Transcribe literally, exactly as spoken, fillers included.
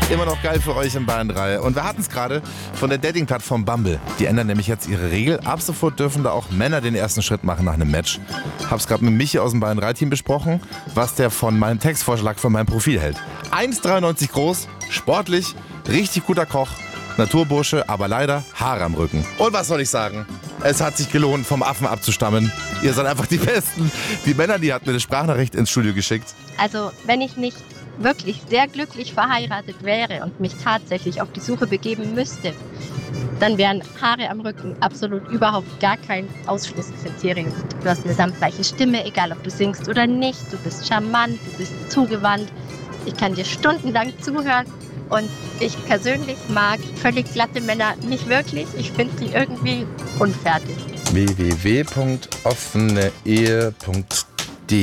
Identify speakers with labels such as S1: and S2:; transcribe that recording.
S1: Immer noch geil für euch in Bayern drei. Und wir hatten es gerade von der Dating-Plattform Bumble. Die ändern nämlich jetzt ihre Regel. Ab sofort dürfen da auch Männer den ersten Schritt machen nach einem Match. Hab's gerade mit Michi aus dem Bayern drei Team besprochen, was der von meinem Textvorschlag von meinem Profil hält. eins Komma dreiundneunzig groß, sportlich, richtig guter Koch, Naturbursche, aber leider Haare am Rücken. Und was soll ich sagen? Es hat sich gelohnt, vom Affen abzustammen. Ihr seid einfach die Besten. Die Männer, die hat mir eine Sprachnachricht ins Studio geschickt.
S2: Also, wenn ich nicht wirklich sehr glücklich verheiratet wäre und mich tatsächlich auf die Suche begeben müsste, dann wären Haare am Rücken absolut überhaupt gar kein Ausschlusskriterium. Du hast eine samtweiche Stimme, egal ob du singst oder nicht. Du bist charmant, du bist zugewandt. Ich kann dir stundenlang zuhören. Und ich persönlich mag völlig glatte Männer nicht wirklich. Ich finde die irgendwie unfertig.
S1: w w w punkt offene ehe punkt